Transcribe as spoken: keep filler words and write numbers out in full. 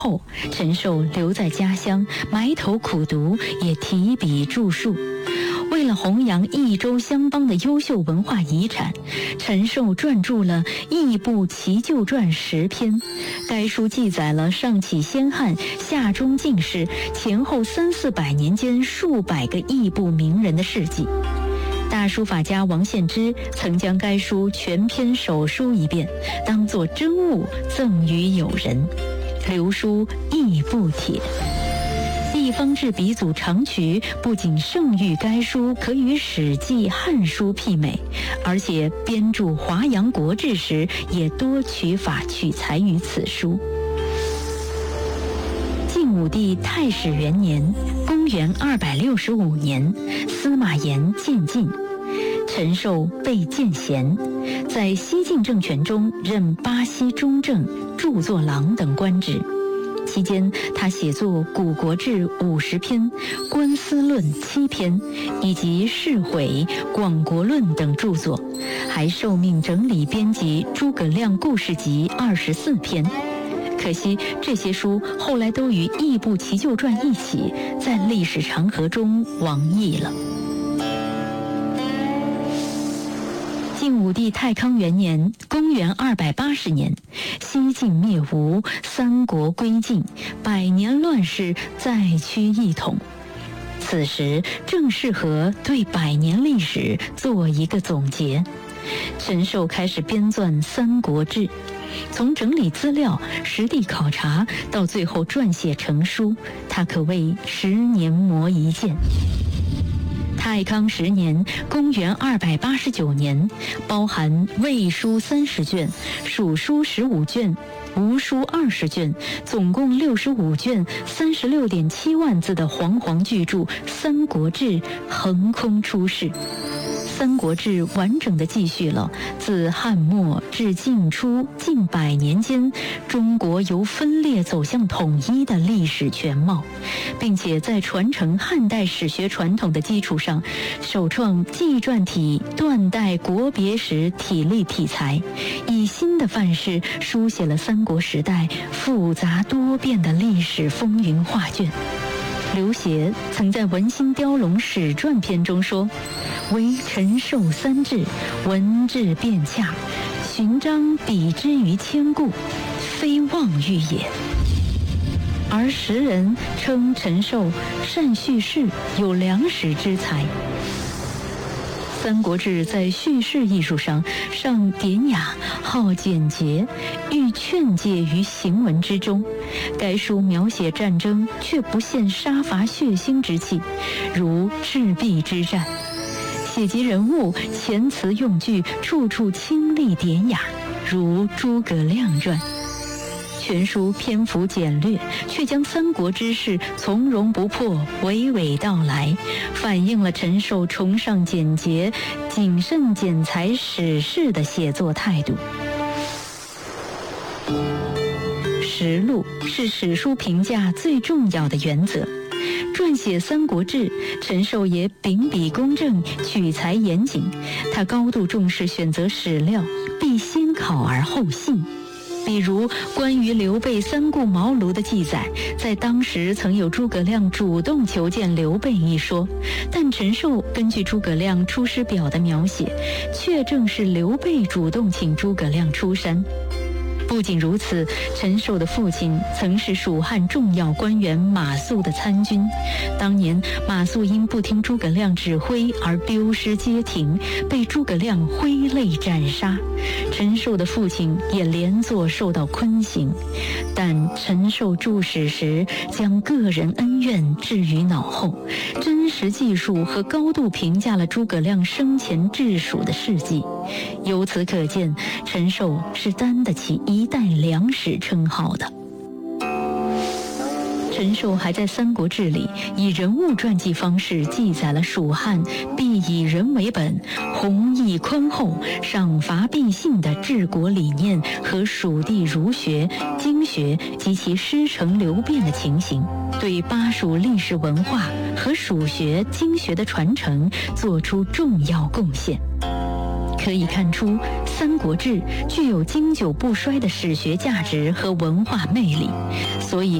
后，陈寿留在家乡，埋头苦读，也提笔著述。为了弘扬益州乡邦的优秀文化遗产，陈寿撰著了《益部奇旧传》十篇。该书记载了上起先汉、下中进士前后三四百年间数百个益部名人的事迹。大书法家王献之曾将该书全篇手书一遍，当作珍物赠予友人，留书益部帖。地方志鼻祖长渠不仅盛誉该书可与《史记》《汉书》媲美，而且编著《华阳国志》时也多取法取材于此书。晋武帝太始元年，公元二百六十五年，司马炎渐晋，陈寿被荐贤，在西晋政权中任巴西中正、著作郎等官职。期间，他写作《古国志》五十篇，《官司论》七篇，以及《世诲》《广国论》等著作，还受命整理编辑《诸葛亮故事集》二十四篇。可惜这些书后来都与《益部奇旧传》一起，在历史长河中亡佚了。晋武帝太康元年，公元二百八十年，西晋灭吴，三国归晋，百年乱世再趋一统。此时正适合对百年历史做一个总结。陈寿开始编纂《三国志》，从整理资料、实地考察到最后撰写成书，他可谓十年磨一剑。太康十年，公元二百八十九年，包含魏书三十卷、蜀书十五卷、吴书二十卷，总共六十五卷，三十六点七万字的煌煌巨著《三国志》横空出世。《三国志》完整地记叙了自汉末至晋初近百年间中国由分裂走向统一的历史全貌，并且在传承汉代史学传统的基础上，首创纪传体断代国别史体例题材，以新的范式书写了三国时代复杂多变的历史风云画卷。刘勰曾在《文心雕龙史传》篇中说：“惟陈寿三志，文质辩洽，寻章比之于千故，非妄语也。”而时人称陈寿善叙事，有良史之才。《三国志》在叙事艺术上尚典雅，好简洁，寓劝诫于行文之中。该书描写战争，却不现杀伐血腥之气，如赤壁之战；写及人物，遣词用句处处清丽典雅，如《诸葛亮传》。全书篇幅简略，却将三国之事从容不迫、娓娓道来，反映了陈寿崇尚简洁、谨慎剪裁史事的写作态度。实录是史书评价最重要的原则。撰写《三国志》，陈寿也秉笔公正，取材严谨。他高度重视选择史料，必先考而后信。比如关于刘备三顾茅庐的记载，在当时曾有诸葛亮主动求见刘备一说，但陈寿根据诸葛亮出师表的描写，却正是刘备主动请诸葛亮出山。不仅如此，陈寿的父亲曾是蜀汉重要官员马谡的参军。当年马谡因不听诸葛亮指挥而丢失街亭，被诸葛亮挥泪斩杀。陈寿的父亲也连坐受到坤刑，但陈寿注史时将个人恩怨置于脑后，真实记述和高度评价了诸葛亮生前治蜀的事迹。由此可见，陈寿是担得起一代良史称号的。陈寿还在《三国志》里以人物传记方式记载了蜀汉必以人为本、弘毅宽厚、赏罚必信的治国理念和蜀地儒学、经学及其师承流变的情形，对巴蜀历史文化和蜀学、经学的传承做出重要贡献。 可以看出，《三国志》具有经久不衰的史学价值和文化魅力，所以